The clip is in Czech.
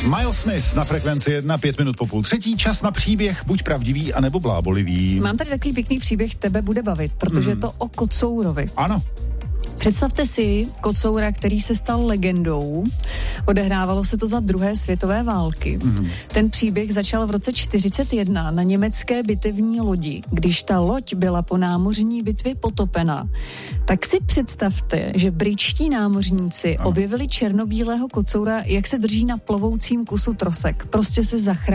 Miles Smith na Frekvenci 1, 5 minut po půl třetí, čas na příběh, buď pravdivý, anebo blábolivý. Mám tady takový pěkný příběh, tebe bude bavit, protože je to o kocourovi. Ano. Představte si kocoura, který se stal legendou. Odehrávalo se to za druhé světové války. Ten příběh začal v roce 1941 na německé bitevní lodi. Když ta loď byla po námořní bitvě potopena, tak si představte, že britští námořníci objevili černobílého kocoura, jak se drží na plovoucím kusu trosek. Prostě se zachránil.